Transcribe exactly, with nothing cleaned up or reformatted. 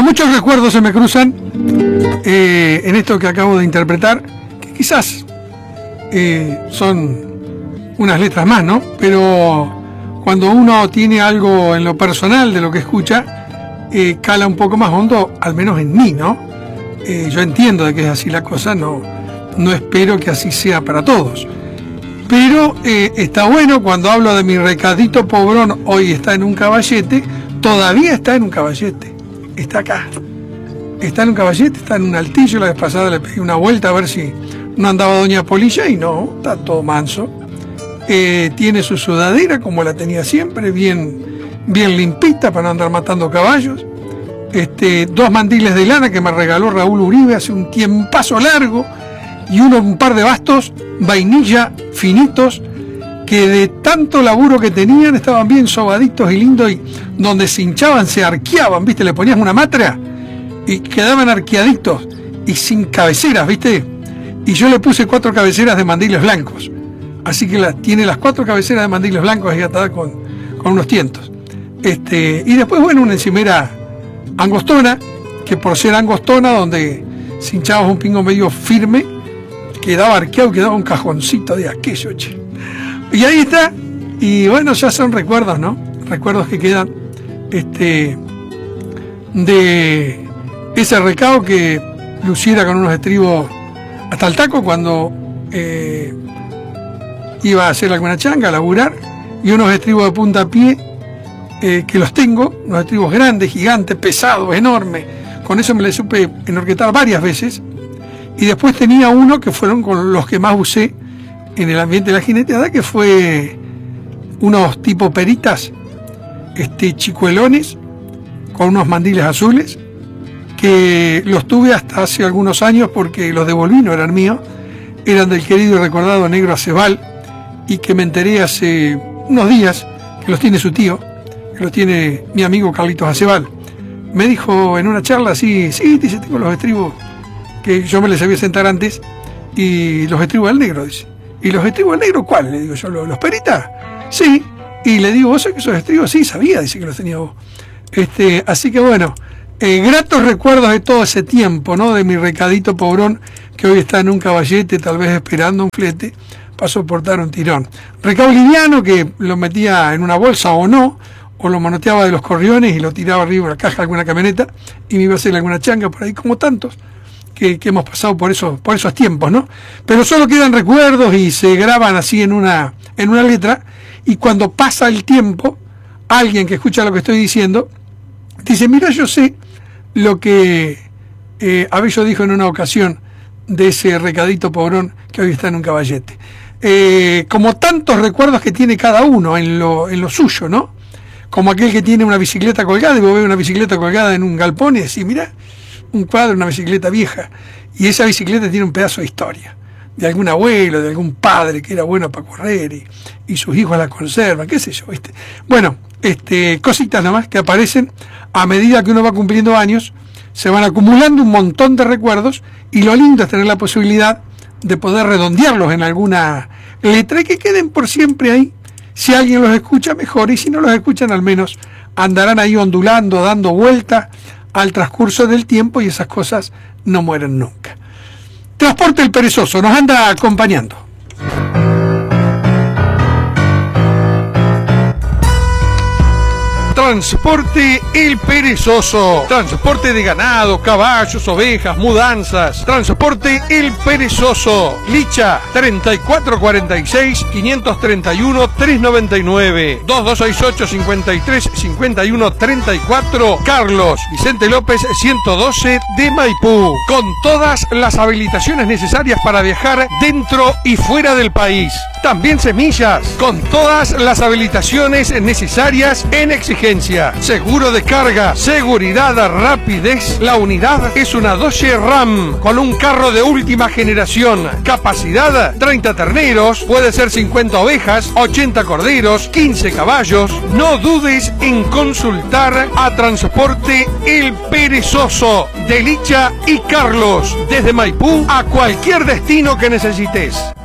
Muchos recuerdos se me cruzan eh, en esto que acabo de interpretar, que quizás eh, son unas letras más, ¿no? Pero cuando uno tiene algo en lo personal de lo que escucha, eh, cala un poco más hondo, al menos en mí, ¿no? Eh, yo entiendo de que es así la cosa, no, no espero que así sea para todos. Pero eh, está bueno cuando hablo de mi recadito pobrón, hoy está en un caballete, todavía está en un caballete, está acá. Está en un caballete, está en un altillo, la vez pasada le pedí una vuelta a ver si no andaba doña Polilla y no, está todo manso. Eh, tiene su sudadera como la tenía siempre, bien, bien limpita para no andar matando caballos. Este, dos mandiles de lana que me regaló Raúl Uribe hace un tiempazo largo y uno, un par de bastos, vainilla, finitos, que de tanto laburo que tenían estaban bien sobaditos y lindos y donde se hinchaban se arqueaban, ¿viste? Le ponías una matra y quedaban arqueaditos y sin cabeceras, ¿viste? Y yo le puse cuatro cabeceras de mandiles blancos. Así que la, tiene las cuatro cabeceras de mandiles blancos ahí atadas con, con unos tientos. Este, y después, bueno, una encimera angostona, que por ser angostona, donde se hinchaba un pingo medio firme, quedaba arqueado, quedaba un cajoncito de aquello, che. Y ahí está, y bueno, ya son recuerdos, ¿no? Recuerdos que quedan este, de ese recado que luciera con unos estribos hasta el taco cuando eh, iba a hacer alguna changa, a laburar, y unos estribos de punta a pie, eh, que los tengo, unos estribos grandes, gigantes, pesados, enormes. Con eso me le supe enorquetar varias veces. Y después tenía uno que fueron con los que más usé en el ambiente de la jineteada, que fue unos tipo peritas, este, chicuelones, con unos mandiles azules, que los tuve hasta hace algunos años porque los devolví, no eran míos, eran del querido y recordado Negro Acebal, y que me enteré hace unos días que los tiene su tío, que los tiene mi amigo Carlitos Acebal. Me dijo en una charla así, sí, dice, tengo los estribos que yo me les sabía sentar antes, y los estribos del negro, dice. ¿Y los estribos del negro cuáles? Le digo yo, ¿los, los peritas? Sí. Y le digo, ¿vos sabés que esos estribos? Sí, sabía, dice que los tenía vos. Este, así que bueno, eh, gratos recuerdos de todo ese tiempo, ¿no? De mi recadito pobrón, que hoy está en un caballete, tal vez esperando un flete, para soportar un tirón. Recado liviano que lo metía en una bolsa o no, o lo manoteaba de los corriones y lo tiraba arriba de la caja de alguna camioneta, y me iba a hacer alguna changa por ahí, como tantos. Que, que hemos pasado por esos, por esos tiempos, ¿no? Pero solo quedan recuerdos y se graban así en una, en una letra, y cuando pasa el tiempo, alguien que escucha lo que estoy diciendo, dice, mira, yo sé lo que eh, Abello dijo en una ocasión de ese recadito pobrón que hoy está en un caballete. Eh, como tantos recuerdos que tiene cada uno en lo, en lo suyo, ¿no? Como aquel que tiene una bicicleta colgada, y vos ves una bicicleta colgada en un galpón y decís, mira, un cuadro, una bicicleta vieja, y esa bicicleta tiene un pedazo de historia, de algún abuelo, de algún padre que era bueno para correr, y, y sus hijos la conservan, qué sé yo, ¿viste? Bueno, este, cositas nomás que aparecen a medida que uno va cumpliendo años, se van acumulando un montón de recuerdos, y lo lindo es tener la posibilidad de poder redondearlos en alguna letra y que queden por siempre ahí. Si alguien los escucha, mejor, y si no los escuchan, al menos andarán ahí ondulando, dando vueltas al transcurso del tiempo, y esas cosas no mueren nunca. Transporte El Perezoso nos anda acompañando. Transporte El Perezoso. Transporte de ganado, caballos, ovejas, mudanzas. Transporte El Perezoso. Licha treinta y cuatro cuarenta y seis, quinientos treinta y uno, trescientos noventa y nueve. dos dos seis ocho, cincuenta y tres, cincuenta y uno, treinta y cuatro. Carlos Vicente López ciento doce de Maipú. Con todas las habilitaciones necesarias para viajar dentro y fuera del país. También semillas. Con todas las habilitaciones necesarias en exigencia. Seguro de carga, seguridad, rapidez. La unidad es una Dodge Ram con un carro de última generación. Capacidad treinta terneros, puede ser cincuenta ovejas, ochenta corderos, quince caballos. No dudes en consultar a Transporte El Perezoso de Licha y Carlos, desde Maipú a cualquier destino que necesites.